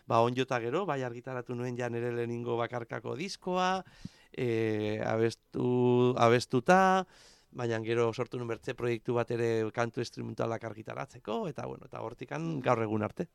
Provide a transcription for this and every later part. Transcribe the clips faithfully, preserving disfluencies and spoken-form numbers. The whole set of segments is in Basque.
ba onjo eta gero, bai argitaratu nuen ja nire lehenengo bakarkako diskoa, e, abestu, abestuta, baina gero sortu nuen bertze proiektu bat ere kantu instrumentalak argitaratzeko, eta bueno, eta hortikan gaur egun arte.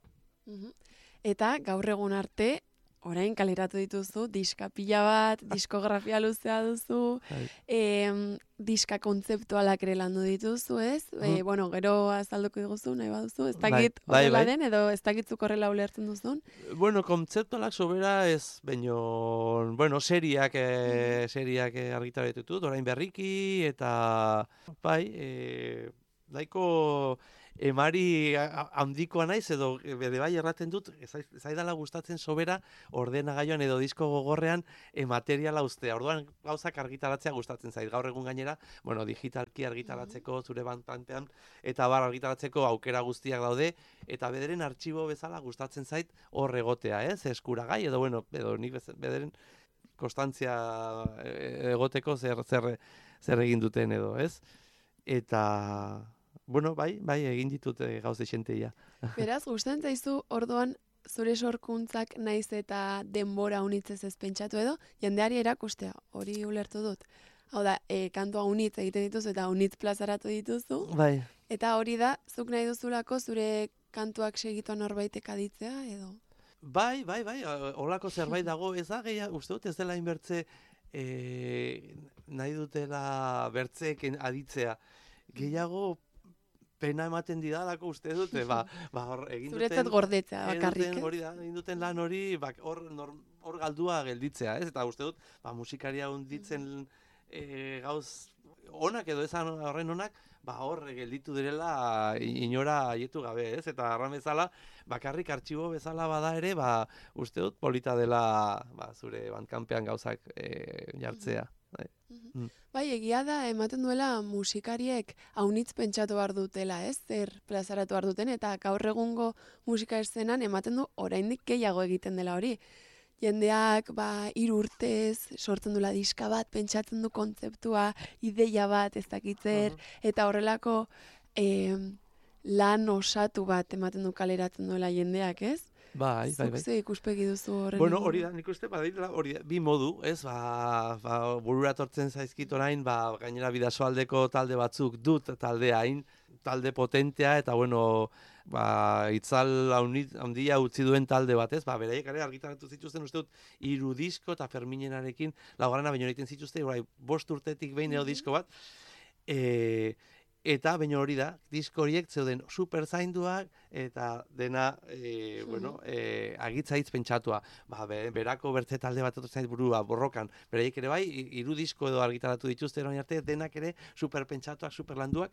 Eta gaur egun arte, orain kaleratu dituzu, diska pila bat, diskografia luzea duzu, e, diska kontzeptualak ere landu dituzu, ez? Mm. E, bueno, gero azalduko diguzu, nahi baduzu, ez dakit bai, horrela bai, bai. den, edo ez dakitzuk horrela ulertzen duzun? Bueno, kontzeptualak sobera ez, baino, bueno, seriak, e, seriak argitaratu ditut, orain berriki, eta bai, e, daiko emari handikoa naiz, edo bere bai erraten dut, zaidala gustatzen sobera ordenagailuan edo disko gogorrean e, materiala ustea. Orduan gauzak argitaratzea gustatzen zait. Gaur egun gainera, bueno, digitalki argitaratzeko, zure bantantean, eta bar argitaratzeko aukera guztiak daude, eta bederen artxibo bezala gustatzen zait hor egotea, ez? Eskuragai, edo bueno, edo nik bederen konstantzia egoteko zer, zer, zer egin duten edo, ez? Eta bueno, bai, bai, egin ditut e, gauze xenteia. Beraz, gustatzen zaizu orduan zure sorkuntzak naiz eta denbora unitzez ez pentsatu edo, jendeari erakustea, hori ulertu dut. Hau da, e, kantua unitz egiten dituzu eta unitz plazaratu dituzu. Bai. Eta hori da, zuk nahi duzulako zure kantuak segitu norbaitek aditzea edo? Bai, bai, bai, holako zerbait dago, ez da, gehiago, uste dut ez dela inbertze e, nahi dutela bertzeekin aditzea. Gehiago pena ematen didalako uste dute, ba, ba hor egin duten... Zuretzat gordetzea bakarrik, hori da, egin duten lan hori, ba, hor, hor galdua gelditzea, ez? Eta uste dut, ba, musikaria hunditzen e, gauz onak edo ezan horren onak, ba, hor gelditu direla inora haietu gabe, ez? Eta arran bezala, bakarrik artxibo bezala bada ere, ba, uste dut polita dela ba, zure bandkampean gauzak e, jartzea. Bai. Mm. Bai, egia da, ematen duela musikariek haunitz pentsatu behar dutela, ez? Zer plazaratu behar duten, eta gaur egungo musika eszenan ematen du oraindik gehiago egiten dela hori. Jendeak, ba, hiru urtez sortzen dula diska bat, pentsatzen du kontzeptua, ideia bat, ez dakitzer, eta horrelako eh, lan osatu bat ematen du kaleratzen duela jendeak, ez? Bai, bai, bai. Zuk ze ikuspegi duzu horren? Bueno, hori da, nik uste, badaitela, hori da, bi modu, ez, ba, ba burura tortzen zaizkit orain, ba, gainera bidasoaldeko talde batzuk dut taldea hain, talde potentea, eta bueno, ba, itzal handia utzi duen talde bat, ez, ba, beraiek ere argitaratu zituzten, uste dut, hiru disko eta Ferminenarekin, laugarrena baino egiten zituzten, orai, bost urtetik behin edo disko bat, e, eta baina hori da, disko horiek zeuden super zainduak eta dena, e, bueno, e, agitzaitz pentsatua. Ba, be, berako bertze talde bat etortzen burua borrokan. Beraiek ere bai, hiru disko edo argitaratu dituzte orain arte, denak ere super pentsatuak, super landuak.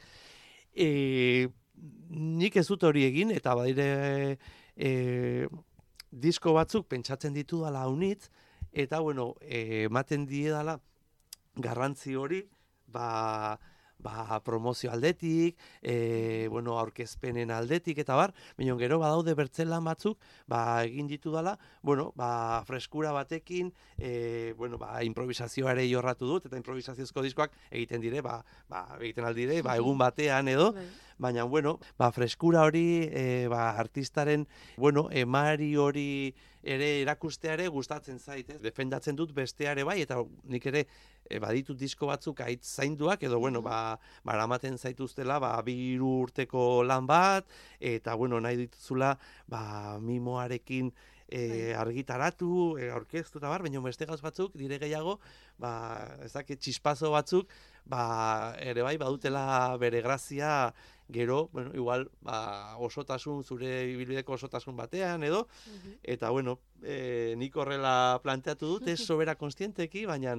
E, nik ez dut hori egin, eta badire e, disko batzuk pentsatzen ditu dala unitz, eta bueno, ematen die dala garrantzi hori, ba... ba, promozio aldetik, e, bueno, aurkezpenen aldetik, eta bar, baina gero badaude bertzelan batzuk, ba, egin ditu dela, bueno, ba, freskura batekin, e, bueno, ba, improvisazioa ere jorratu dut, eta improvisaziozko diskoak egiten dire, ba, ba, egiten aldire, ba, egun batean edo, baina, bueno, ba, freskura hori, e, ba, artistaren, bueno, emari hori ere erakusteare gustatzen zait, ez? Defendatzen dut besteare bai, eta nik ere e, baditut disko batzuk aitz zainduak, edo, bueno, ba, baramaten zaituztela, ba, biru urteko lan bat, eta, bueno, nahi dituzula, ba, mimoarekin e, argitaratu, e, orkestu eta bar, baina beste gauz batzuk, dire gehiago, ba, ez dakit, txispazo batzuk, ba, ere bai, badutela bere grazia, gero, bueno, igual, ba, osotasun, zure ibilbideko osotasun batean, edo, eta, bueno, e, nik horrela planteatu dut, ez sobera konstienteki, baina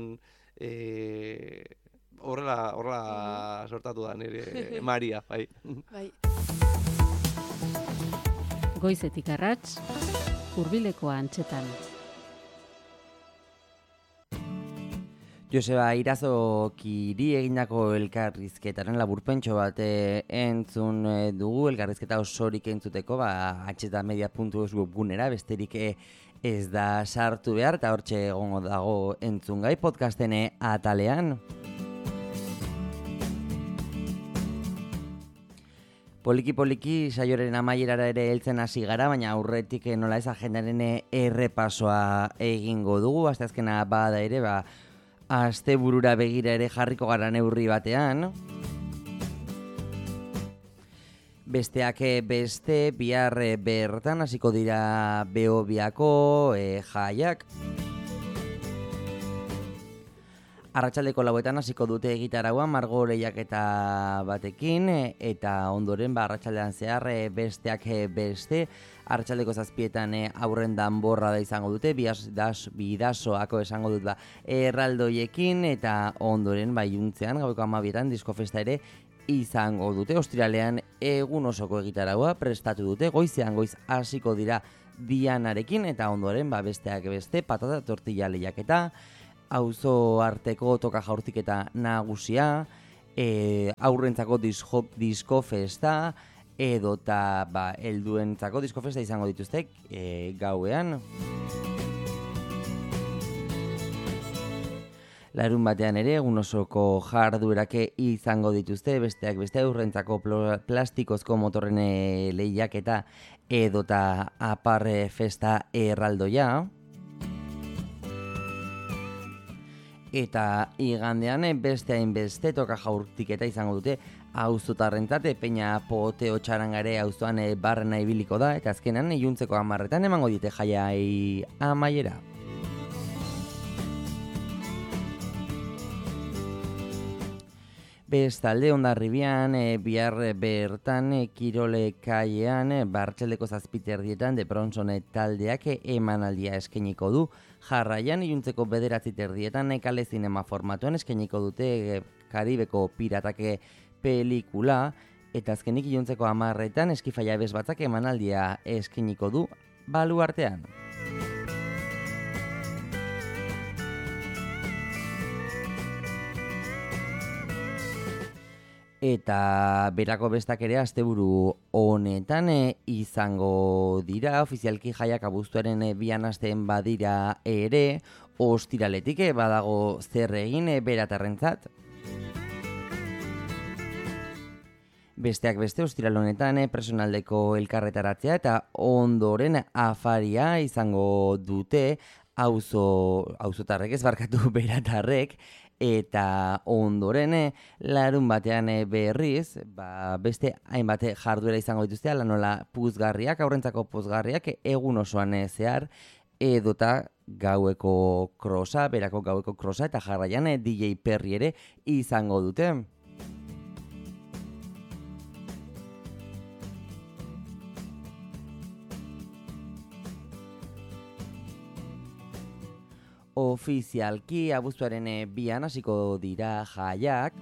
e, horrela, horrela sortatu da nire Maria, bai. Bai. Goizetik arrats, hurbileko antxetan. Joseba Irazo Kiri egindako elkarrizketaren laburpentxo bat e, entzun e, dugu, elkarrizketa osorik entzuteko, ba, antxetamedia puntu eus webgunera, besterik e, ez da sartu behar, eta hortxe egongo dago entzungai podcastene atalean. Poliki-poliki saioaren amaierara ere heltzen hasi gara, baina aurretik nola ez agendaren errepasoa egingo dugu. Asteazkena bada ere, ba, asteburura begira ere jarriko gara neurri batean. Besteak beste, bihar bertan hasiko dira Behobiako e, jaiak. Arratsaldeko lauetan hasiko dute egitaraua margo lehiaketa batekin, eta ondoren ba, arratsaldean zehar besteak beste, arratsaldeko zazpietan aurren danborra da izango dute, bidasoako esango dut ba, erraldoiekin, eta ondoren ba, iluntzean, gaueko hamabietan diskofesta ere izango dute. Ostiralean egun osoko egitaraua prestatu dute, goizean goiz hasiko dira Dianarekin, eta ondoren ba, besteak beste patata tortilla lehiaketa, auzo arteko toka jaurtiketa nagusia, e, aurrentzako disko, disko festa, edota ba, helduentzako disko festa izango dituztek e, gauean. Larun batean ere egun osoko jarduerake izango dituzte, besteak beste aurrentzako plastikozko motorren lehiaketa edota apar festa erraldoia. Eta igandean beste hainbeste toka jaurtiketa izango dute auzotarrentzat, Peña Poteo Txarangare auzoan barrena ibiliko da, eta azkenan iluntzeko hamarretan emango dite jaiai amaiera. Bestalde Hondarribian e, bihar bertan e, Kirole kaiean e, Bartzeldeko zazpiterdietan de Bronsone taldeak e, emanaldia eskainiko du. Jarraian iluntzeko bederatzi terdietan e, Kale Zinema formatuan eskainiko dute e, Karibeko piratake pelikula, eta azkenik iluntzeko hamarretan Eskifaia bez batzak emanaldia eskainiko du baluartean. Eta berako bestak ere asteburu honetan e, izango dira, ofizialki jaiak abuztuaren e, bian asteen badira ere, ostiraletik e, badago zer egin e, beratarrentzat. Besteak beste ostiral honetan e, personaldeko elkarretaratzea eta ondoren afaria izango dute auzo auzotarrek ez barkatu beratarrek. Eta ondoren larun batean berriz, ba, beste hainbat jarduera izango dituzte, ala nola puzgarriak, aurrentzako puzgarriak egun osoan zehar, edota gaueko krosa, berako gaueko krosa, eta jarraian D J Perry ere izango dute. Ofizialki abuztuaren bian hasiko dira jaiak.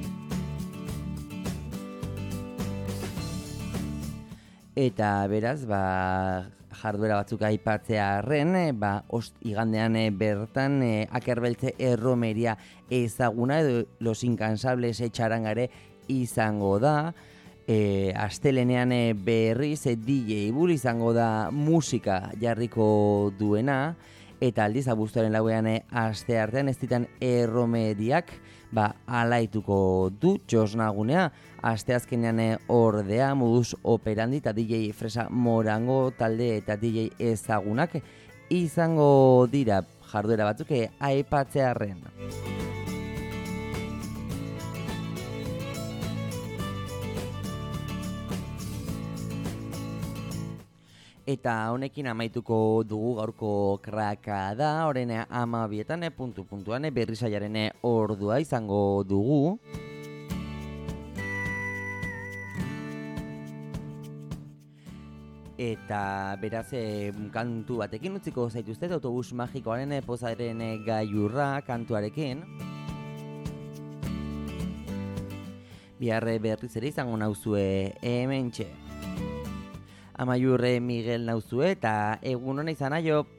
Eta beraz, ba, jarduera batzuk aipatzearren, ba, ost, igandean bertan Akerbeltze erromeria ezaguna edo Los Incansables Txarangare izango da. E, astelenean berriz D J Bull izango da musika jarriko duena. Eta aldiz abuztuaren lauean aste artean ez ditan erromediak ba, alaituko du Josnagunea. Asteazkenean ordea modus operandi eta D J Fresa Morango talde eta D J ezagunak izango dira jarduera batzuk aipatzearren. Eta honekin amaituko dugu gaurko kraka da, orain hamabietan puntu puntuan berri saiaren ordua izango dugu. Eta beraz kantu batekin utziko zaituztet, Autobus Magikoaren pozaren gailurra kantuarekin. Biharre berriz ere izango nauzue hementxe. Amaiurre Miguel nauzue eta egun hona izan aio.